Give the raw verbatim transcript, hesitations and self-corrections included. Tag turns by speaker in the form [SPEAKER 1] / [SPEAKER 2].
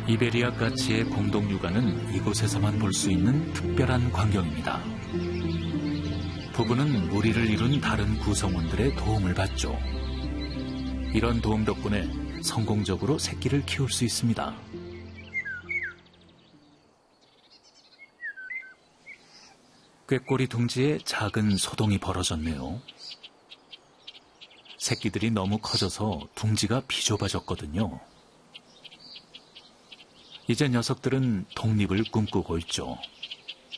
[SPEAKER 1] 이베리아 까치의 공동 육아는 이곳에서만 볼 수 있는 특별한 광경입니다. 부부는 무리를 이룬 다른 구성원들의 도움을 받죠. 이런 도움 덕분에 성공적으로 새끼를 키울 수 있습니다. 꾀꼬리 둥지에 작은 소동이 벌어졌네요. 새끼들이 너무 커져서 둥지가 비좁아졌거든요. 이제 녀석들은 독립을 꿈꾸고 있죠.